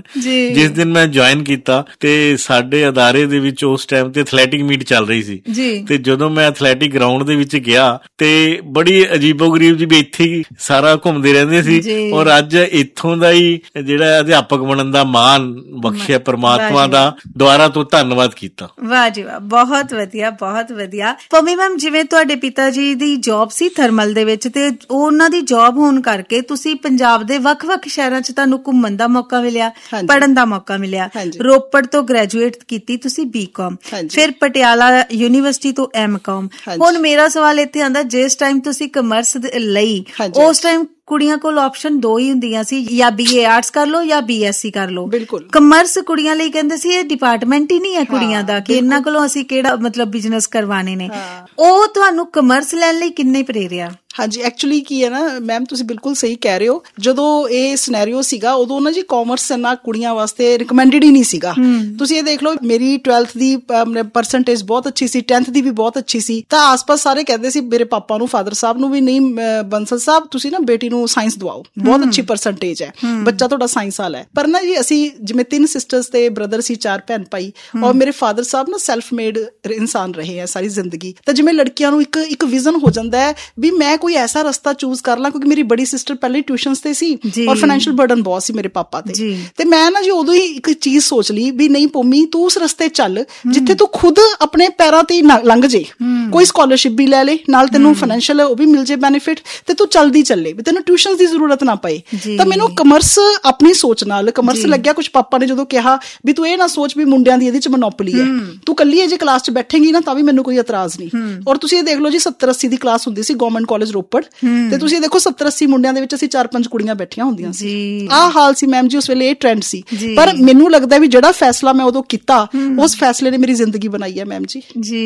ਜਿਸ ਦਿਨ ਮੈਂ ਜੁਆਇਨ ਕੀਤਾ ਤੇ ਸਾਡੇ ਅਦਾਰੇ ਦੇ ਵਿੱਚ ਉਸ ਟਾਈਮ ਤੇ ਐਥਲੈਟਿਕ ਮੀਟ ਚੱਲ ਰਹੀ ਸੀ ਤੇ ਜਦੋਂ ਮੈਂ ਐਥਲੈਟਿਕ ਗਰਾਊਂਡ ਦੇ ਵਿੱਚ ਗਿਆ ਤੇ ਬੜੀ ਅਜੀਬੋ-ਗਰੀਬ ਜੀ ਵੀ ਇੱਥੇ ਹੀ ਸਾਰਾ ਘੁੰਮਦੇ ਰਹਿੰਦੇ ਸੀ। ਔਰ ਅੱਜ ਇੱਥੋਂ ਦਾ ਹੀ ਜਿਹੜਾ ਅਧਿਆਪਕ ਬਣਨ ਦਾ ਮਾਣ ਬਖਸ਼ਿਆ ਪਰਮਾਤਮਾ ਦਾ, ਦੁਆਰਾ ਤੋਂ ਧੰਨਵਾਦ ਕੀਤਾ। ਵਾਹ ਜੀ ਵਾਹ, ਬਹੁਤ ਵਧੀਆ, ਬਹੁਤ ਵਧੀਆ। ਪੰਮੀ ਮੈਮ, ਜਿਵੇਂ ਤੁਹਾਡੇ ਪਿਤਾ ਜੀ ਦੀ ਜੌਬ ਸੀ ਥਰਮਲ ਦੇ ਵਿੱਚ ਤੇ ਉਹਨਾਂ ਦੀ ਜੌਬ ਹੋਣ ਕਰਕੇ ਤੁਸੀਂ ਪੰਜਾਬ ਦੇ ਵੱਖ-ਵੱਖ ਸ਼ਹਿਰਾਂ 'ਚ ਤੁਹਾਨੂੰ ਘੁੰਮਣ ਦਾ ਮੌਕਾ ਮਿਲਿਆ, ਪੜ੍ਹਨ ਦਾ ਮੌਕਾ ਮਿਲਿਆ। ਰੋਪੜ ਤੋਂ ਗ੍ਰੈਜੂਏਟ ਕੀਤੀ ਤੁਸੀਂ BCom, ਫਿਰ ਪਟਿਆਲਾ ਯੂਨੀਵਰਸਿਟੀ ਤੋਂ MCom। ਹੁਣ ਮੇਰਾ ਸਵਾਲ ਇੱਥੇ ਆਉਂਦਾ, ਜਿਸ ਟਾਈਮ ਤੁਸੀਂ ਕਮਰਸ ਲਈ, ਉਸ ਟਾਈਮ ਕੁੜੀਆਂ ਕੋਲ ਆਪਸ਼ਨ ਦੋ ਹੀ ਹੁੰਦੀਆਂ ਸੀ, ਜਾਂ BA ਆਰਟਸ ਕਰ ਲਓ ਜਾਂ BSc ਕਰ ਲਓ। ਕਮਰਸ ਕੁੜੀਆਂ ਲਈ ਕਹਿੰਦੇ ਸੀ ਇਹ ਡਿਪਾਰਟਮੈਂਟ ਹੀ ਨਹੀਂ ਹੈ ਕੁੜੀਆਂ ਦਾ ਕਿ ਇਹਨਾਂ ਕੋਲੋਂ ਅਸੀਂ ਕਿਹੜਾ ਮਤਲਬ ਬਿਜ਼ਨਸ ਕਰਵਾਣੇ ਨੇ। ਉਹ ਤੁਹਾਨੂੰ ਕਮਰਸ ਲੈਣ ਲਈ ਕਿੰਨੇ ਪ੍ਰੇਰਿਆ? ਹਾਂਜੀ, ਐਕਚੁਅਲੀ ਕੀ ਹੈ ਨਾ ਮੈਮ, ਤੁਸੀਂ ਬਿਲਕੁਲ ਸਹੀ ਕਹਿ ਰਹੇ ਹੋ। ਜਦੋਂ ਇਹ ਸਿਨੈਰੀਓ ਸੀਗਾ ਉਦੋਂ ਨਾ ਜੀ ਕਾਮਰਸ ਇੰਨਾ ਕੁੜੀਆਂ ਵਾਸਤੇ ਰਿਕਮੈਂਡਡ ਹੀ ਨਹੀਂ ਸੀਗਾ। ਤੁਸੀਂ ਇਹ ਦੇਖ ਲਓ, ਮੇਰੀ 12th ਦੀ ਪਰਸੈਂਟੇਜ ਬਹੁਤ ਅੱਛੀ ਸੀ, 10th ਦੀ ਵੀ ਬਹੁਤ ਅੱਛੀ ਸੀ, ਤਾਂ ਆਸ-ਪਾਸ ਸਾਰੇ ਕਹਿੰਦੇ ਸੀ, ਮੇਰੇ ਪਾਪਾ ਨੂੰ, ਫਾਦਰ ਸਾਹਿਬ ਨੂੰ ਵੀ, ਨਹੀਂ ਬੰਸਲ ਸਾਹਿਬ ਤੁਸੀਂ ਨਾ ਬੇਟੀ ਨੂੰ ਸਾਇੰਸ ਦਵਾਓ, ਬਹੁਤ ਅੱਛੀ ਪਰਸੈਂਟੇਜ ਹੈ, ਬੱਚਾ ਤੁਹਾਡਾ ਸਾਇੰਸ ਵਾਲਾ ਹੈ। ਪਰ ਨਾ ਜੀ ਅਸੀਂ ਜਿਵੇਂ 3 ਸਿਸਟਰਸ ਤੇ ਬ੍ਰਦਰ ਸੀ, 4 ਭੈਣ ਭਾਈ, ਔਰ ਮੇਰੇ ਫਾਦਰ ਸਾਹਿਬ ਨਾ ਸੈਲਫ ਮੇਡ ਇਨਸਾਨ ਰਹੇ ਹੈ ਸਾਰੀ ਜ਼ਿੰਦਗੀ। ਤਾਂ ਜਿਵੇਂ ਲੜਕੀਆਂ ਨੂੰ ਇੱਕ ਵਿਜ਼ਨ ਹੋ ਜਾਂਦਾ ਹੈ ਵੀ ਮੈਂ ਕੋਈ ਐਸਾ ਰਸਤਾ ਚੂਜ਼ ਕਰ ਲਾਂ, ਕਿਉਂਕਿ ਮੇਰੀ ਬੜੀ ਸਿਸਟਰ ਪਹਿਲੇ ਟਿਊਸ਼ਨਸ ਤੇ ਸੀ ਔਰ ਫਾਈਨੈਂਸ਼ੀਅਲ ਬਰਡਨ ਬਹੁਤ ਸੀ ਮੇਰੇ ਪਾਪਾ ਤੇ ਮੈਂ ਨਾ ਜੀ ਉਦੋਂ ਹੀ ਇੱਕ ਚੀਜ਼ ਸੋਚ ਲਈ ਵੀ ਨਹੀਂ ਪੰਮੀ, ਤੂੰ ਉਸ ਰਸਤੇ ਚੱਲ ਜਿੱਥੇ ਤੂੰ ਖੁਦ ਆਪਣੇ ਪੈਰਾਂ ਤੇ ਲੰਘ ਜੇ, ਕੋਈ ਸਕਾਲਰਸ਼ਿਪ ਵੀ ਲੈ ਲੈ, ਨਾਲ ਤੈਨੂੰ ਫਾਈਨੈਂਸ਼ੀਅਲ ਉਹ ਵੀ ਮਿਲ ਜੇ ਬੈਨੀਫਿਟ, ਤੇ ਤੂੰ ਚੱਲਦੀ ਚੱਲੇ, ਵੀ ਤੈਨੂੰ ਟਿਊਸ਼ਨ ਦੀ ਜ਼ਰੂਰਤ ਨਾ ਪਏ। ਤਾਂ ਮੈਨੂੰ ਕਮਰਸ, ਆਪਣੀ ਸੋਚ ਨਾਲ ਕਮਰਸ ਲੱਗਿਆ। ਕੁਛ ਪਾਪਾ ਨੇ ਜਦੋਂ ਕਿਹਾ ਵੀ ਤੂੰ ਇਹ ਨਾ ਸੋਚ ਵੀ ਮੁੰਡਿਆਂ ਦੀ ਇਹਦੇ ਚ ਮੋਨੋਪੋਲੀ ਹੈ, ਤੂੰ ਕੱਲੀ ਇਹ ਜੇ ਕਲਾਸ ਚ ਬੈਠੇਂਗੀ ਨਾ ਤਾਂ ਵੀ ਮੈਨੂੰ ਕੋਈ ਇਤਰਾਜ਼ ਨਹੀਂ। ਔਰ ਤੁਸੀਂ ਇਹ ਦੇਖ ਲਓ ਜੀ, 70-80 ਦੀ ਕਲਾਸ ਹੁੰਦੀ ਸੀ ਗਵਰਨਮੈਂਟ ਕਾਲਜ ਰੋਪੜ, ਤੇ ਤੁਸੀਂ ਦੇਖੋ 70-80 ਮੁੰਡਿਆਂ ਦੇ ਵਿੱਚ ਅਸੀਂ 4-5 ਕੁੜੀਆਂ ਬੈਠੀਆਂ ਹੁੰਦੀਆਂ ਸੀ। ਆਹ ਹਾਲ ਸੀ ਮੈਮ ਜੀ ਉਸ ਵੇਲੇ, ਇਹ ਟ੍ਰੈਂਡ ਸੀ। ਪਰ ਮੈਨੂੰ ਲੱਗਦਾ ਵੀ ਜਿਹੜਾ ਫੈਸਲਾ ਮੈਂ ਉਦੋਂ ਕੀਤਾ, ਉਸ ਫੈਸਲੇ ਨੇ ਮੇਰੀ ਜ਼ਿੰਦਗੀ ਬਣਾਈ ਹੈ ਮੈਮ ਜੀ।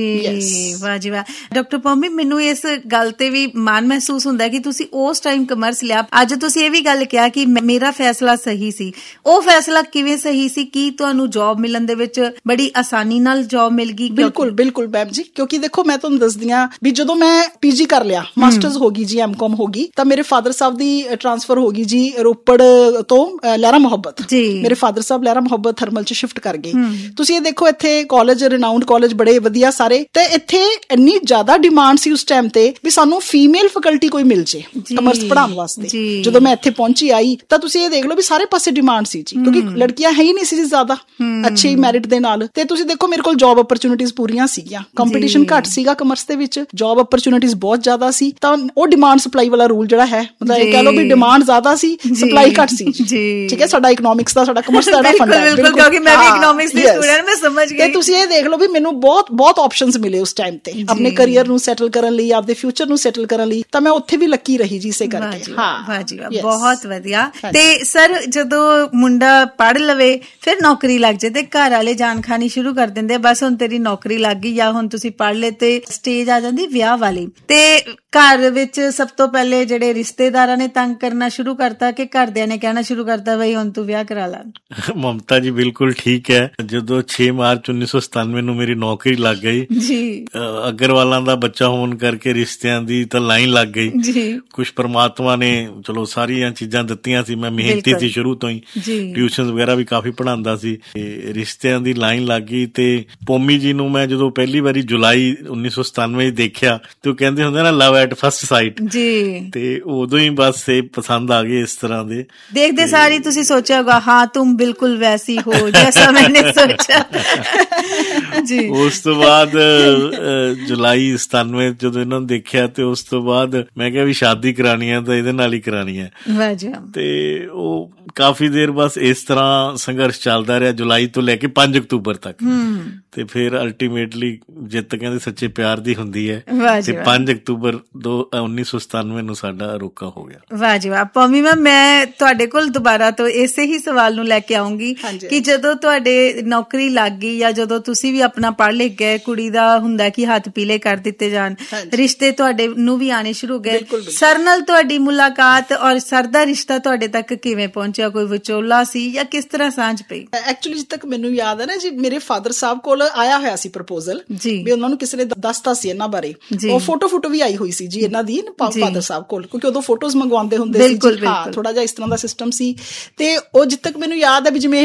ਵਾਹ ਜੀ ਵਾਹ। ਡਾਕਟਰ ਪੰਮੀ, ਮੈਨੂੰ ਇਸ ਗੱਲ ਤੇ ਵੀ ਮਾਣ ਮਹਿਸੂਸ ਹੁੰਦਾ ਕਿ ਤੁਸੀਂ ਉਸ ਟਾਈਮ ਕਮਰਸ ਲਿਆ। ਅੱਜ ਤੁਸੀਂ ਇਹ ਵੀ ਗੱਲ ਕਿਹਾ ਕਿ ਮੇਰਾ ਫੈਸਲਾ ਸਹੀ ਸੀ। ਉਹ ਫੈਸਲਾ ਕਿਵੇਂ ਸਹੀ ਸੀ? ਕੀ ਤੁਹਾਨੂੰ ਜੌਬ ਮਿਲਣ ਦੇ ਵਿੱਚ ਬੜੀ ਆਸਾਨੀ ਨਾਲ ਜੌਬ ਮਿਲ ਗਈ? ਬਿਲਕੁਲ ਮੈਮ ਜੀ, ਕਿਉਂਕਿ ਦੇਖੋ ਮੈਂ ਤੁਹਾਨੂੰ ਦੱਸਦੀ ਹਾਂ ਵੀ ਜਦੋਂ ਮੈਂ PG ਕਰ ਲਿਆ, ਮਾਸਟਰਸ ਹੋ ਗਈ ਜੀ, MCom ਹੋ ਗਈ, ਤਾਂ ਮੇਰੇ ਫਾਦਰ ਸਾਹਿਬ ਦੀ ਟ੍ਰਾਂਸਫਰ ਹੋ ਗਈ ਜੀ ਰੋਪੜ ਤੋਂ ਲਹਿਰਾ ਮੁਹੱਬਤ। ਮੇਰੇ ਫਾਦਰ ਸਾਹਿਬ ਲਹਿਰਾ ਮੁਹੱਬਤ ਥਰਮਲ ਚ ਸ਼ਿਫਟ ਕਰ ਗਏ। ਤੁਸੀਂ ਇਹ ਦੇਖੋ, ਇੱਥੇ ਕਾਲਜ, ਰਿਨਾਊਂਡ ਕਾਲਜ ਬੜੇ ਵਧੀਆ ਸਾਰੇ, ਤੇ ਇੱਥੇ ਇੰਨੀ ਜ਼ਿਆਦਾ ਡਿਮਾਂਡ ਸੀ ਉਸ ਟਾਈਮ ਤੇ ਵੀ ਸਾਨੂੰ ਫੀਮੇਲ ਫੈਕਲਟੀ ਕੋਈ ਮਿਲ ਜੇ ਕਮਰਸ ਪੜ੍ਹਾਉਣ ਵਾਸਤੇ। ਜਦੋਂ ਮੈਂ ਇੱਥੇ ਪਹੁੰਚੀ ਆਈ ਤਾਂ ਤੁਸੀਂ ਇਹ ਦੇਖ ਲਓ ਵੀ ਸਾਰੇ ਪਾਸੇ ਡਿਮਾਂਡ ਸੀ ਜੀ, ਕਿਉਂਕਿ ਲੜਕੀਆਂ ਹੈ ਹੀ ਨਹੀਂ ਸੀ ਜੀ ਜ਼ਿਆਦਾ ਅੱਛੀ ਮੈਰਿਟ ਦੇ ਨਾਲ। ਤੇ ਤੁਸੀਂ ਦੇਖੋ ਮੇਰੇ ਕੋਲ ਜੌਬ ਅਪਰਚੁਨਿਟੀਜ਼ ਪੂਰੀਆਂ ਸੀਗੀਆਂ, ਕੰਪੀਟੀਸ਼ਨ ਘੱਟ ਸੀਗਾ ਕਮਰਸ ਦੇ ਵਿੱਚ, ਜੌਬ ਅਪਰਚੁਨਿਟੀਜ਼ ਬਹੁਤ ਜ਼ਿਆਦਾ ਸੀ। ਤਾਂ ਉਹ ਡਿਮਾਂਡ ਸਪਲਾਈ ਵਾਲਾ ਰੂਲ ਜਿਹੜਾ ਹੈ, ਮਤਲਬ ਇਹ ਕਹਿ ਲਓ ਵੀ ਡਿਮਾਂਡ ਜ਼ਿਆਦਾ ਸੀ, ਸਪਲਾਈ ਘੱਟ ਸੀ। ਠੀਕ ਹੈ, ਸਾਡਾ ਇਕਨੋਮਿਕਸ ਦਾ, ਸਾਡਾ ਕਮਰਸ ਦਾ ਫੰਡਾ ਹੈ, ਕਿਉਂਕਿ ਮੈਂ ਵੀ ਇਕਨੋਮਿਕਸ ਦੀ ਸਟੂਡੈਂਟ, ਮੈਂ ਸਮਝ ਗਈ। ਤੇ ਤੁਸੀਂ ਇਹ ਦੇਖ ਲਓ ਵੀ ਮੈਨੂੰ ਬਹੁਤ ਆਪਸ਼ਨਸ ਮਿਲੇ ਉਸ ਟਾਈਮ ਤੇ ਆਪਣੇ ਕਰੀਅਰ ਨੂੰ ਸੈਟਲ ਕਰਨ ਲਈ, ਆਪਦੇ ਫਿਊਚਰ ਨੂੰ ਸੈਟਲ ਕਰਨ ਲਈ। ਤਾਂ ਮੈਂ ਉੱਥੇ ਵੀ ਲੱਕੀ ਰਹੀ ਜੀ ਇਸੇ ਕਰਕੇ। ਵਾਹ ਜੀ ਵਾਹ, ਬਹੁਤ ਵਧੀਆ। ਤੇ ਸਰ, ਜਦੋਂ ਮੁੰਡਾ ਪੜ੍ਹ ਲਵੇ ਫਿਰ ਨੌਕਰੀ ਲੱਗ ਜਾਏ ਤੇ ਘਰ ਵਾਲੇ ਜਾਨ ਖਾਣੀ ਸ਼ੁਰੂ ਕਰ ਦਿੰਦੇ, ਬਸ ਹੁਣ ਤੇਰੀ ਨੌਕਰੀ ਲੱਗ ਗਈ ਜਾਂ ਹੁਣ ਤੁਸੀਂ ਪੜ੍ਹ ਲਏ, ਤੇ ਸਟੇਜ ਆ ਜਾਂਦੀ ਵਿਆਹ ਵਾਲੀ। ਤੇ ਘਰ ਵਿੱਚ ਸਭ ਤੋਂ ਪਹਿਲੇ ਜਿਹੜੇ ਰਿਸ਼ਤੇਦਾਰਾਂ ਨੇ ਤੰਗ ਕਰਨਾ ਸ਼ੁਰੂ ਕਰਤਾ ਕਿ ਘਰਦਿਆਂ ਨੇ ਕਹਿਣਾ ਸ਼ੁਰੂ ਕਰਤਾ ਬਈ ਹੁਣ ਤੂੰ ਵਿਆਹ ਕਰਾ ਲਾ? ਮਮਤਾ ਜੀ ਬਿਲਕੁਲ ਠੀਕ ਹੈ। ਜਦੋਂ 6 ਮਾਰਚ 1997 ਨੂੰ ਮੇਰੀ ਨੌਕਰੀ ਲੱਗ ਗਈ ਜੀ, ਅਗਰਵਾਲਾਂ ਦਾ ਬੱਚਾ ਹੋਣ ਕਰਕੇ ਰਿਸ਼ਤਿਆਂ ਦੀ ਤਾਂ ਲਾਈਨ ਲੱਗ ਗਈ ਜੀ। ਕੁਛ ਪਰਮਾਤਮਾ ਨੇ ਚਲੋ ਸਾਰੀਆਂ ਚੀਜ਼ਾਂ ਦਿੱਤੀਆਂ ਸੀ, ਮੈਂ ਮਿਹਨਤੀ ਸੀ ਸ਼ੁਰੂ ਤੋਂ ਹੀ, ਟਿਊਸ਼ਨ ਵਗੈਰਾ ਵੀ ਕਾਫੀ ਪੜ੍ਹਾਉਂਦਾ ਸੀ, ਰਿਸ਼ਤਿਆਂ ਦੀ ਲਾਈਨ ਲੱਗ ਗਈ। ਤੇ ਪੰਮੀ ਜੀ ਨੂੰ ਮੈਂ ਜਦੋਂ ਪਹਿਲੀ ਵਾਰੀ ਜੁਲਾਈ 1997 ਦੇਖਿਆ ਤੇ ਉਹ ਕਹਿੰਦੇ ਹੁੰਦੇ ਨਾ ਲਵ ਐਟ ਫਸਟ ਸਾਈਟ ਜੀ, ਤੇ ਉਦੋਂ ਹੀ ਬਸ ਇਹ ਪਸੰਦ ਆ ਗਏ। ਇਸ ਤਰ੍ਹਾਂ ਦੇ ਦੇਖਦੇ ਸਾਰੀ ਤੁਸੀਂ ਸੋਚਿਆ ਹੋਗਾ, ਹਾਂ ਤੁਮ ਬਿਲਕੁਲ ਵੈਸੀ ਹੋ ਜੈਸਾ ਮੈਨੇ ਸੋਚਾ ਜੀ। ਉਸ ਤੋਂ ਬਾਅਦ ਜੁਲਾਈ 97 ਜਦੋਂ ਇਹਨਾਂ ਨੂੰ ਦੇਖਿਆ ਤੇ ਉਸ ਤੋਂ ਬਾਅਦ ਮੈਂ ਕਿਹਾ ਵੀ ਸ਼ਾਦੀ ਕਰਾਣੀ ਹੈ ਤਾਂ ਇਹਦੇ ਨਾਲ ਹੀ ਕਰਾਣੀ ਹੈ। ਤੇ ਉਹ ਕਾਫੀ ਦੇਰ ਬਸ ਇਸ ਤਰ੍ਹਾਂ ਸੰਘਰਸ਼ ਚੱਲਦਾ ਰਿਹਾ ਜੁਲਾਈ ਤੋਂ ਲੈ ਕੇ 5 ਅਕਤੂਬਰ ਤੱਕ। ਤੇ ਫਿਰ ਅਲਟੀਮੇਟਲੀ ਜਿੱਤ ਕਹਿੰਦੇ ਸੱਚੇ ਪਿਆਰ ਦੀ ਹੁੰਦੀ ਹੈ, ਤੇ 5 ਅਕਤੂਬਰ 1997 ਨੂੰ ਸਾਡਾ ਰੋਕਾ ਹੋ ਗਿਆ। ਵਾਹ ਜੀ ਵਾਹ। ਪੰਮੀ ਮੈਮ, ਮੈਂ ਤੁਹਾਡੇ ਕੋਲ ਦੁਬਾਰਾ ਤੋਂ ਇਸੇ ਹੀ ਸਵਾਲ ਨੂੰ ਲੈ ਕੇ ਆਉਂਗੀ ਕਿ ਜਦੋਂ ਤੁਹਾਡੇ ਨੌਕਰੀ ਲੱਗ ਗਈ ਜਾਂ ਜਦੋਂ ਤੁਸੀਂ ਵੀ ਆਪਣਾ ਪੜ੍ਹ ਲਿਖ ਗਏ, ਕੁੜੀ ਦਾ ਹੁੰਦਾ ਕਿ ਹੱਥ ਪੀਲੇ ਕਰ ਦਿੱਤੇ ਜਾਣ, ਰਿਸ਼ਤੇ ਤੁਹਾਡੇ ਨੂੰ ਵੀ ਆਣੇ ਸ਼ੁਰੂ ਹੋ ਗਏ। ਸਰ ਨਾਲ ਤੁਹਾਡੀ ਮੁਲਾਕਾਤ ਔਰ ਸਰ ਦਾ ਰਿਸ਼ਤਾ ਤੁਹਾਡੇ ਤੱਕ ਕਿਵੇਂ ਪਹੁੰਚਿਆ? ਕੋਈ ਵਿਚੋਲਾ ਸੀ ਜਾਂ ਕਿਸ ਤਰ੍ਹਾਂ ਸਾਂਝ ਪਈ? ਐਕਚੁਅਲੀ ਜਿੱਦ ਤੱਕ ਮੈਨੂੰ ਯਾਦ ਹੈ ਨਾ ਜੀ, ਮੇਰੇ ਫਾਦਰ ਸਾਹਿਬ ਕੋਲ ਆਇਆ ਹੋਇਆ ਸੀ ਪ੍ਰਪੋਜ਼ਲ ਵੀ ਉਹਨਾਂ ਨੂੰ ਕਿਸੇ ਨੇ ਦੱਸਤਾ ਸੀ ਇਹਨਾਂ ਬਾਰੇ, ਉਹ ਫੋਟੋ ਵੀ ਆਈ ਹੋਈ ਸੀ ਜੀ ਇਹਨਾਂ ਦੀ ਫਾਦਰ ਸਾਹਿਬ ਕੋਲ, ਕਿਉਂਕਿ ਉਦੋਂ ਫੋਟੋਜ਼ ਮੰਗਵਾਉਂਦੇ ਹੁੰਦੇ ਸੀ। ਹਾਂ, ਥੋੜਾ ਜਿਹਾ ਇਸ ਤਰ੍ਹਾਂ ਦਾ ਸਿਸਟਮ ਸੀ। ਤੇ ਉਹ ਜਿੱਦ ਤੱਕ ਮੈਨੂੰ ਯਾਦ ਹੈ ਵੀ ਜਿਵੇਂ